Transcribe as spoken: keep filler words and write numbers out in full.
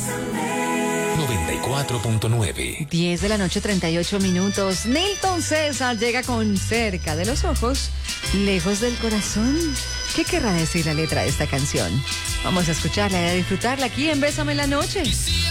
noventa y cuatro punto nueve. diez de la noche, treinta y ocho minutos. Nilton César llega con Cerca de los ojos, lejos del corazón. ¿Qué querrá decir la letra de esta canción? Vamos a escucharla y a disfrutarla aquí en Bésame en la Noche.